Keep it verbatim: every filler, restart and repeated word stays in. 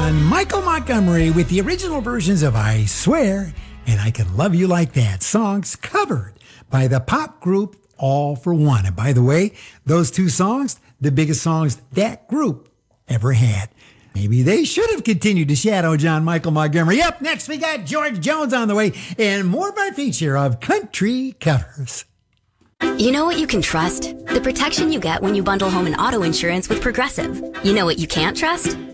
John Michael Montgomery with the original versions of I Swear and I Can Love You Like That, songs covered by the pop group All for One. And by the way, those two songs, the biggest songs that group ever had. Maybe they should have continued to shadow John Michael Montgomery. Up next, we got George Jones on the way and more by feature of country covers. You know what you can trust? The protection you get when you bundle home and auto insurance with Progressive. You know what you can't trust?